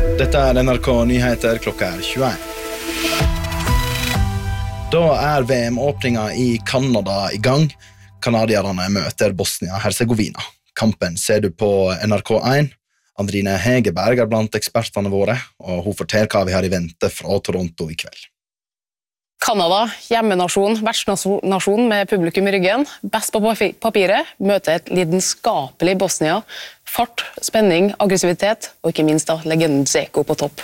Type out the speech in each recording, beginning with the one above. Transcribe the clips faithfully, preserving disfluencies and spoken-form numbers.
Dette er N R K Nyheter, klokka er tjueen. Da er V M-åpningen i Kanada i gang. Kanadierne møter Bosnia-Herzegovina. Kampen ser du på N R K én. Andrine Hegerberg er blant ekspertene våre, og hun forteller hva vi har i vente fra Toronto i kveld. Kanada, hjemmenasjon, vertsnasjon med publikum i ryggen, best på papiret, møter et lidenskapelig Bosnia, fart, spenning, aggressivitet, og ikke minst da, legenden Dzeko på topp.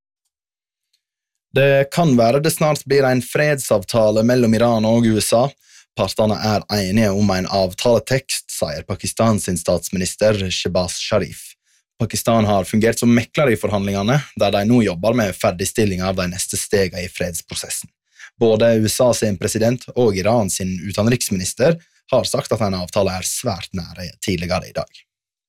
Det kan være det snart blir en fredsavtale mellom Iran og U S A. Partene er enige om en avtaletekst, sier Pakistans statsminister Shehbaz Sharif. Pakistan har fungert som mekler i forhandlingene, der de nå jobber med ferdigstilling av de neste stegene i fredsprosessen. Både U S A sin president og Iran sin utenriksminister har sagt at en avtale er svært nære tidligere i dag.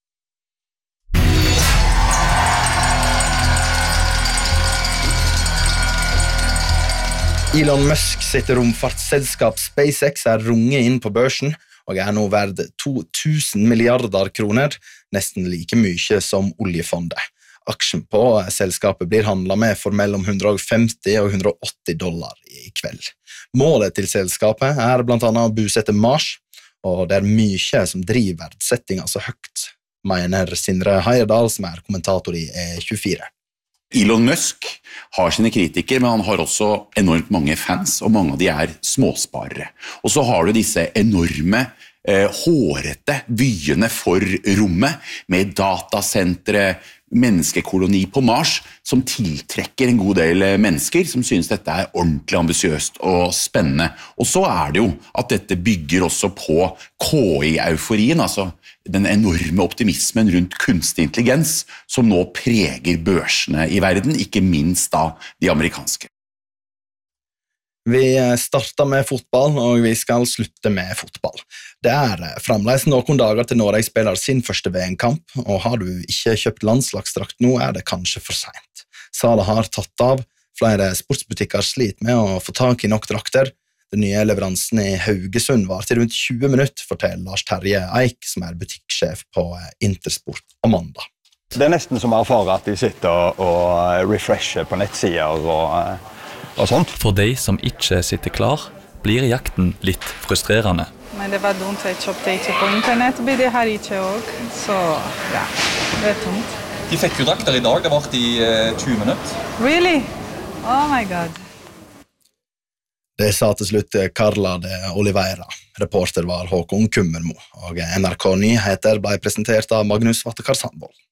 Elon Musk sitt romfartsselskap SpaceX er runget inn på børsen og er nå verd to tusen milliarder kroner, nesten like mye som oljefondet. Aksjen på selskapet blir handlet med for mellom hundre og femti og hundre og åtti dollar i kveld. Målet til selskapet er blant annet å bosette Mars, og det er mye som driver verdsettingen så høyt, mener Sindre Heierdal, som er kommentator i E tjuefire. Elon Musk har sine kritikere, men han har også enormt mange fans, og mange av de er småsparere. Og så har du disse enorme, eh, hårete vyene for rommet, med datasentre, menneskekoloni på Mars, som tiltrekker en god del mennesker, som synes dette er ordentlig ambisiøst og spennende. Og så er det jo at dette bygger også på K I-euforien, altså den enorme optimismen rundt kunstig intelligens, som nå preger børsene i verden, ikke minst da de amerikanske. Vi starter med fotball, og vi skal slutte med fotball. Det er fremdeles noen dager til Norge spiller sin første V M-kamp, og har du ikke kjøpt landslagsdrakt nå, er det kanskje for sent. Salet har tatt av, flere sportsbutikker sliter med å få tak i nok drakter. Den nye leveransen i Haugesund var til rundt tjue minutter, forteller Lars Terje Eik, som er butikksjef på Intersport Amanda. Det er nesten som å erfare at de sitter og refresher på nettsider og, og sånt. For de som ikke sitter klar, blir jakten litt frustrerende. Men det var dumt at jeg kjøpte ikke på internett, blir det her ikke også, så ja, det er tungt. De fikk jo drakter i dag, det var i tjue minutter. Really? Oh my god. Det sa til slutt Carla de Oliveira. Reporter var Håkon Kummermo, og N R K Nyheter ble presentert av Magnus Vattekar Sandvold.